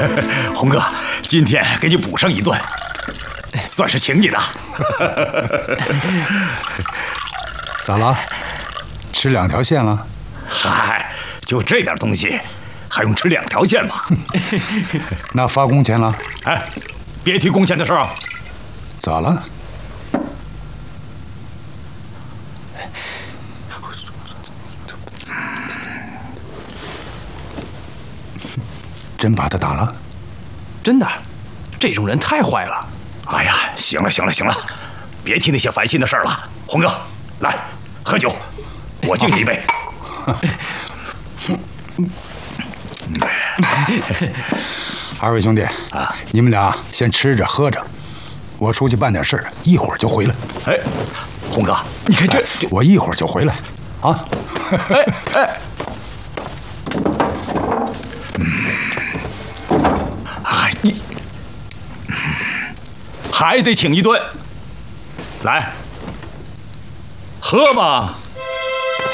红哥，今天给你补上一顿，算是请你的。 咋了？吃2条线了？ 嗨，就这点东西，还用吃2条线吗？ 那发工钱了？ 哎，别提工钱的事儿。 咋了？真把他打了？ 真的，这种人太坏了。 哎呀，行了，别提那些烦心的事儿了。红哥，来喝酒，我敬你一杯。 2位兄弟啊，你们俩先吃着喝着，我出去办点事儿，一会儿就回来。 哎，红哥，你看这， 我一会儿就回来，啊。 哎。你还得请一顿，来，喝吧。